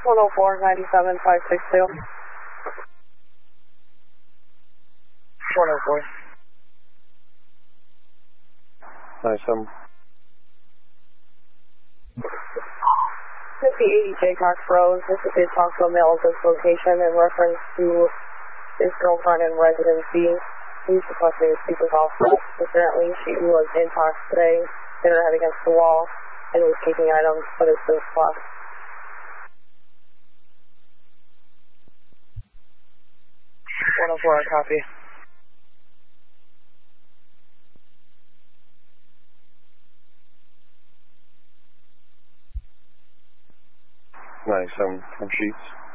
104, 97, 562. 104. 97. 5080 Jaycox Rose. This is a talk to a male at this location in reference to his girlfriend in residency. He's requesting to speak with officers. Apparently, she was in talks today, hit her head against the wall, and was taking items, but it's been lost. 104, copy. Nice, from Sheets.